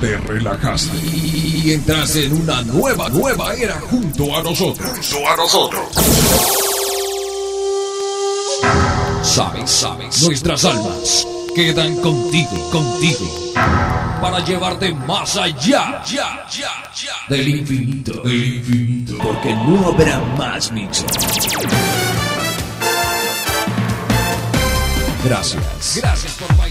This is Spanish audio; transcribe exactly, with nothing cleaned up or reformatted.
te relajaste y entras en una nueva, nueva era junto a nosotros. Junto a nosotros. Sabes, sabes, nuestras almas quedan contigo, contigo, para llevarte más allá, ya, ya, ya, del infinito, del infinito, porque no habrá más mixo. Gracias, gracias por